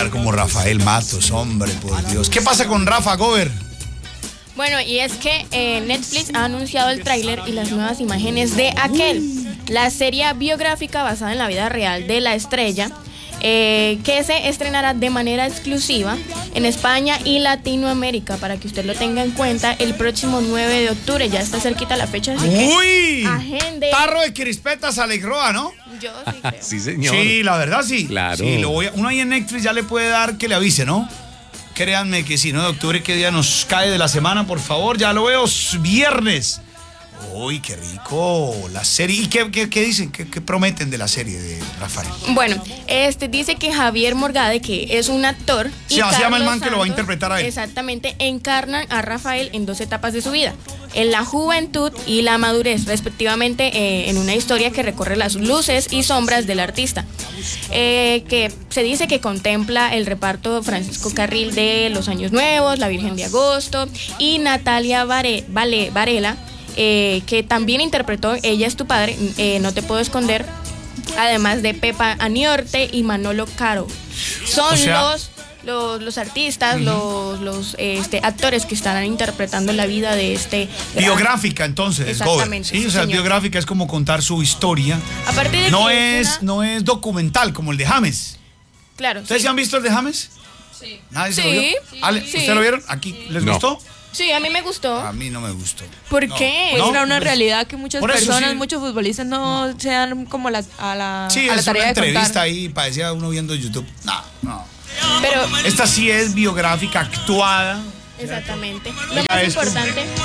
quedar como Rafael Matos, hombre, por Dios. ¿Qué pasa con Rafa Gober? Bueno, y es que Netflix ha anunciado el tráiler y las nuevas imágenes de Aquel, la serie biográfica basada en la vida real de la estrella, que se estrenará de manera exclusiva en España y Latinoamérica, para que usted lo tenga en cuenta, el próximo 9 de octubre. Ya está cerquita la fecha, así que ¡Uy! agende. Tarro de crispetas alegroa, ¿no? Yo sí creo. Sí, señor. Sí, la verdad sí. Claro. Sí, uno ahí en Netflix ya le puede dar que le avise, ¿no? Créanme que sí, 9 de octubre, ¿qué día nos cae de la semana, por favor? Ya lo veo, viernes. Uy, qué rico la serie. ¿Y qué dicen? ¿Qué prometen de la serie de Rafael? Bueno, dice que Javier Morgade, que es un actor, Sí, así se llama el man que lo va a interpretar a él. Exactamente, encarnan a Rafael en 2 etapas de su vida, en la juventud y la madurez, respectivamente, en una historia que recorre las luces y sombras del artista, que se dice que contempla el reparto Francisco Carril de Los Años Nuevos, La Virgen de Agosto, y Natalia Varela, que también interpretó Ella es tu padre, No te puedo esconder, además de Pepa Aniorte y Manolo Caro. Son los artistas, los actores que estarán interpretando la vida de biográfica, entonces. Exactamente. Sí, o sea, señor. biográfica es como contar su historia. Aparte de no que no es documental como el de James. Claro. ¿Ustedes sí. ya han visto el de James? Sí. ¿Nadie se Sí, lo vio? sí. Ale, Sí. ¿ustedes lo vieron? ¿Aquí les No. gustó? Sí, a mí me gustó. A mí no me gustó. ¿Por No. qué? ¿No? Muestra una realidad que muchas Por eso personas, sí. muchos futbolistas no se dan como a la Sí, tarea es una de entrevista contar. ahí, parecía uno viendo YouTube. No. Pero, Esta sí es biográfica, actuada. exactamente. Lo Oiga más esto. importante